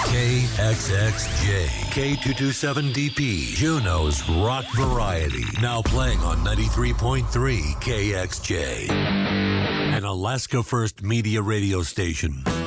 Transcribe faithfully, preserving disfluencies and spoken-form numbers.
K X X J, K two twenty-seven D P, Juneau's Rock Variety. Now playing on ninety-three point three K X J. An Alaska First Media radio station.